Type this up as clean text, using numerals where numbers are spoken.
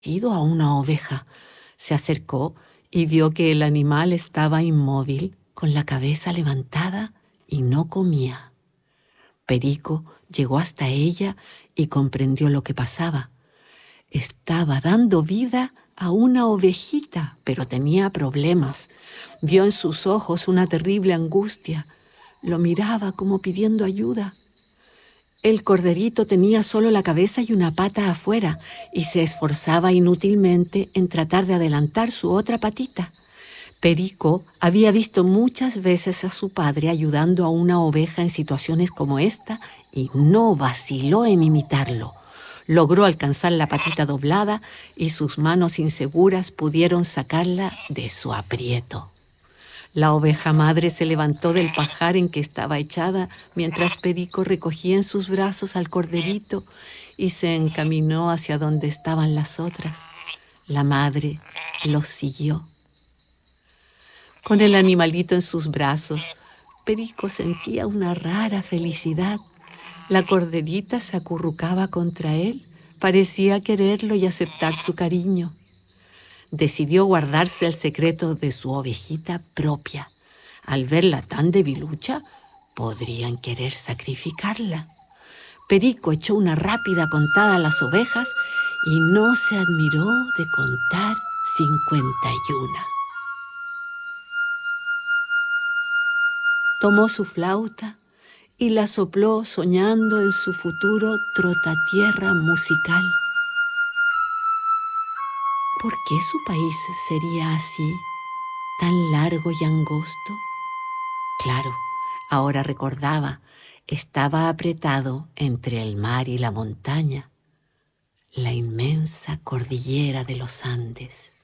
a una oveja. Se acercó y vio que el animal estaba inmóvil, con la cabeza levantada y no comía. Perico llegó hasta ella y comprendió lo que pasaba. Estaba dando vida a una ovejita, pero tenía problemas. Vio en sus ojos una terrible angustia. Lo miraba como pidiendo ayuda. El corderito tenía solo la cabeza y una pata afuera y se esforzaba inútilmente en tratar de adelantar su otra patita. Perico había visto muchas veces a su padre ayudando a una oveja en situaciones como esta y no vaciló en imitarlo. Logró alcanzar la patita doblada y sus manos inseguras pudieron sacarla de su aprieto. La oveja madre se levantó del pajar en que estaba echada mientras Perico recogía en sus brazos al corderito y se encaminó hacia donde estaban las otras. La madre los siguió. Con el animalito en sus brazos, Perico sentía una rara felicidad. La corderita se acurrucaba contra él, parecía quererlo y aceptar su cariño. Decidió guardarse el secreto de su ovejita propia. Al verla tan debilucha, podrían querer sacrificarla. Perico echó una rápida contada a las ovejas y no se admiró de contar 51. Tomó su flauta y la sopló soñando en su futuro trotatierra musical. ¿Por qué su país sería así, tan largo y angosto? Claro, ahora recordaba, estaba apretado entre el mar y la montaña, la inmensa cordillera de los Andes.